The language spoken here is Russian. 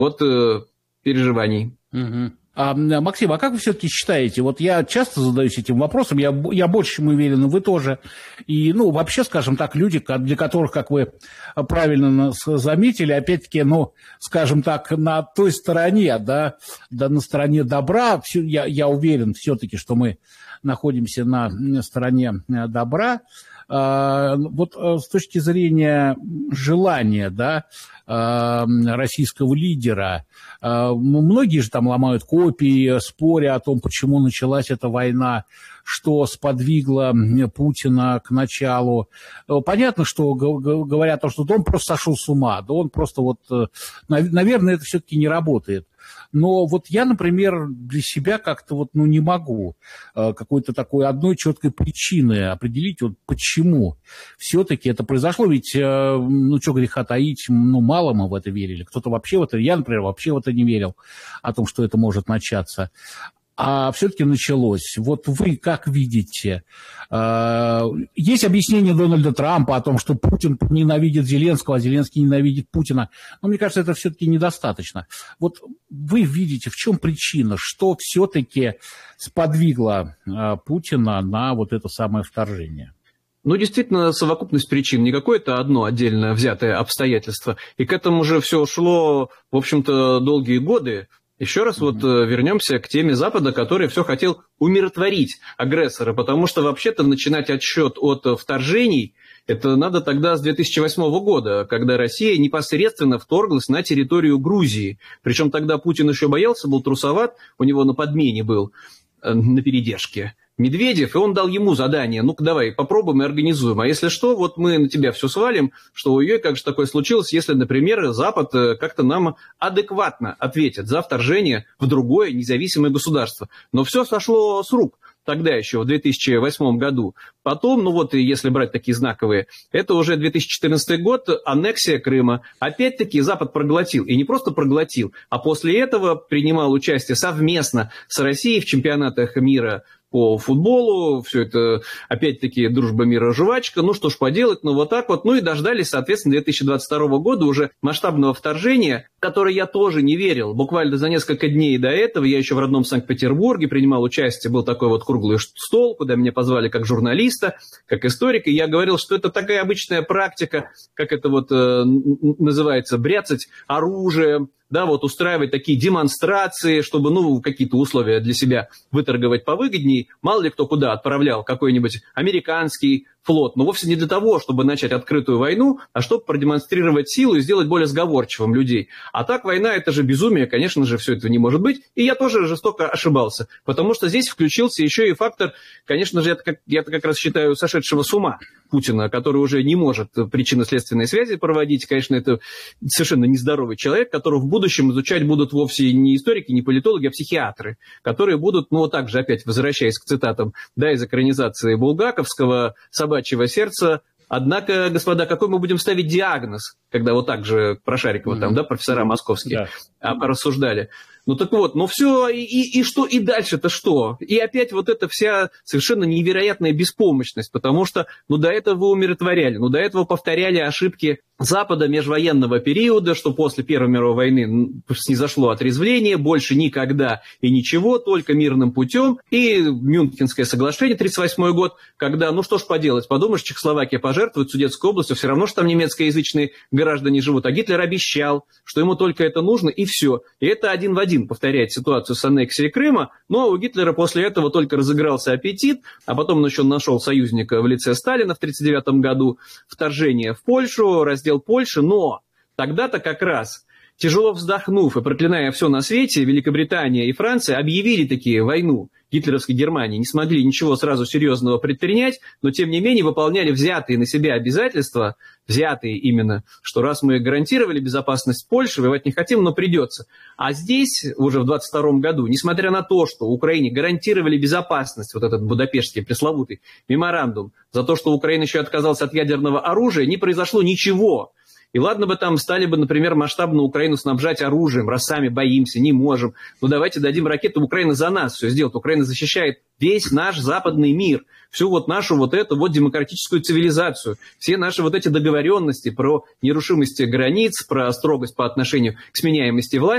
вот переживаний. Угу. Максим, а как вы все-таки считаете, вот я часто задаюсь этим вопросом, я больше чем уверен, вы тоже, и, вообще, скажем так, люди, для которых, как вы правильно заметили, опять-таки, скажем так, на той стороне, да на стороне добра, я уверен все-таки, что мы находимся на стороне добра, вот с точки зрения желания, да, российского лидера, многие же там ломают копии, споря о том, почему началась эта война, что сподвигло Путина к началу. Понятно, что говорят, что он просто сошел с ума, да он просто наверное, это все-таки не работает. Но вот я, например, для себя как-то не могу какой-то такой одной четкой причины определить, почему все-таки это произошло. Ведь, что греха таить, мало мы в это верили. Кто-то вообще в это, я, например, вообще в это не верил, о том, что это может начаться. А все-таки началось. Вот вы как видите? Есть объяснение Дональда Трампа о том, что Путин ненавидит Зеленского, а Зеленский ненавидит Путина. Но мне кажется, это все-таки недостаточно. Вот вы видите, в чем причина, что все-таки сподвигло Путина на вот это самое вторжение? Действительно, совокупность причин, не какое-то одно отдельно взятое обстоятельство. И к этому же все шло, в общем-то, долгие годы. Еще раз вернемся к теме Запада, который все хотел умиротворить агрессора, потому что вообще-то начинать отсчет от вторжений, это надо тогда с 2008 года, когда Россия непосредственно вторглась на территорию Грузии. Причем тогда Путин еще боялся, был трусоват, у него на подмене был, на передержке Медведев, и он дал ему задание: ну-ка давай попробуем и организуем, а если что, вот мы на тебя все свалим, что ой-ой, как же такое случилось, если, например, Запад как-то нам адекватно ответит за вторжение в другое независимое государство. Но все сошло с рук тогда еще, в 2008 году. Потом, если брать такие знаковые, это уже 2014 год, аннексия Крыма. Опять-таки Запад проглотил. И не просто проглотил, а после этого принимал участие совместно с Россией в чемпионатах мира по футболу. Все это, опять-таки, дружба, мира, жвачка. Что ж поделать, вот так вот. И дождались, соответственно, 2022 года уже масштабного вторжения, в которое я тоже не верил. Буквально за несколько дней до этого я еще в родном Санкт-Петербурге принимал участие. Был такой круглый стол, куда меня позвали как журналиста, как историка. И я говорил, что это такая обычная практика, как это называется, бряцать оружием, устраивать такие демонстрации, чтобы, какие-то условия для себя выторговать повыгоднее. Мало ли кто куда отправлял какой-нибудь американский флот, но вовсе не для того, чтобы начать открытую войну, а чтобы продемонстрировать силу и сделать более сговорчивым людей. А так война – это же безумие, конечно же, все это не может быть. И я тоже жестоко ошибался, потому что здесь включился еще и фактор, конечно же, я как раз считаю, сошедшего с ума Путина, который уже не может причинно-следственные связи проводить. Конечно, это совершенно нездоровый человек, которого в будущем изучать будут вовсе не историки, не политологи, а психиатры, которые будут, также опять возвращаясь к цитатам, из экранизации Булгаковского «Собачьего сердца». Однако, господа, какой мы будем ставить диагноз, когда так же про Шарикова профессора московские рассуждали. Все, и что, и дальше-то что? И опять эта вся совершенно невероятная беспомощность, потому что, до этого вы умиротворяли, до этого повторяли ошибки Запада межвоенного периода, что после Первой мировой войны снизошло отрезвление, больше никогда и ничего, только мирным путем, и Мюнхенское соглашение, 1938 год, когда, что ж поделать, подумаешь, Чехословакия пожертвует Судетской областью, все равно, что там немецкоязычные граждане живут, а Гитлер обещал, что ему только это нужно, и все. И это один в один повторяет ситуацию с аннексией Крыма, но у Гитлера после этого только разыгрался аппетит, а потом он еще нашел союзника в лице Сталина в 1939 году, вторжение в Польшу, раздел Польши, но тогда-то как раз, тяжело вздохнув и проклиная все на свете, Великобритания и Франция объявили такие войну гитлеровской Германии, не смогли ничего сразу серьезного предпринять, но тем не менее выполняли взятые на себя обязательства, взятые именно, что раз мы гарантировали безопасность Польши, воевать не хотим, но придется. А здесь, уже в 1922 году, несмотря на то, что Украине гарантировали безопасность, этот будапештский пресловутый меморандум, за то, что Украина еще отказалась от ядерного оружия, не произошло ничего. И ладно бы там стали бы, например, масштабно Украину снабжать оружием, раз сами боимся, не можем. Ну давайте дадим ракеты, Украина за нас все сделает. Украина защищает весь наш западный мир, всю вот нашу вот эту вот демократическую цивилизацию, все наши вот эти договоренности про нерушимость границ, про строгость по отношению к сменяемости власти.